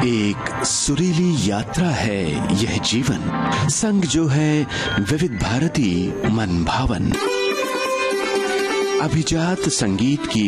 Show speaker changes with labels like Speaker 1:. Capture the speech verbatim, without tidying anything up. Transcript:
Speaker 1: एक सुरीली यात्रा है यह जीवन, संग जो है विविध भारती मन भावन। अभिजात संगीत की